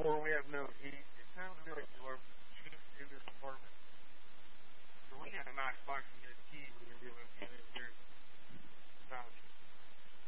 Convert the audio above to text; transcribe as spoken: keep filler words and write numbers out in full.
floor. We have no heat. It sounds like you are cheap in this apartment.